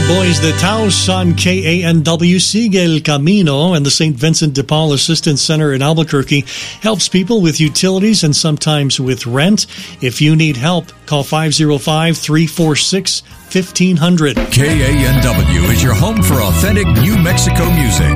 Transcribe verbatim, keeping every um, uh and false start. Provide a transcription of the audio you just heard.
Boys de Taos on K A N W. Sigue el Camino and the Saint Vincent de Paul Assistance Center in Albuquerque helps people with utilities and sometimes with rent. If you need help, call five oh five, three four six, fifteen hundred. K A N W is your home for authentic New Mexico music.